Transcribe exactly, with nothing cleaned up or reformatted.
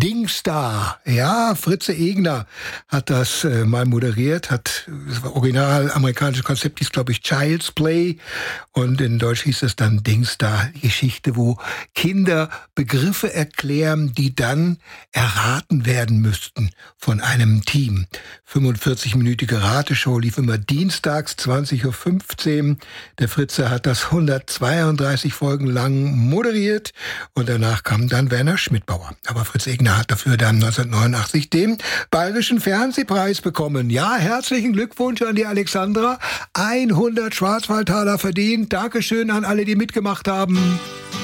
Dingsda. Ja, Fritze Egner hat das äh, mal moderiert, hat das original amerikanische Konzept hieß, glaube ich, Child's Play, und in Deutsch hieß es dann Dingsda. Geschichte, wo Kinder Begriffe erklären, die dann erraten werden müssten von einem Team. fünfundvierzig-minütige Rateshow lief immer dienstags zwanzig Uhr fünfzehn. Der Fritze hat das hundertzweiunddreißig Folgen lang moderiert und danach kam dann Werner Schmidbauer. Aber Fritz Egner hat dafür dann neunzehnhundertneunundachtzig den Bayerischen Fernsehpreis bekommen. Ja, herzlichen Glückwunsch an die Alexandra. hundert Schwarzwaldtaler verdient. Dankeschön an alle, die mitgemacht haben.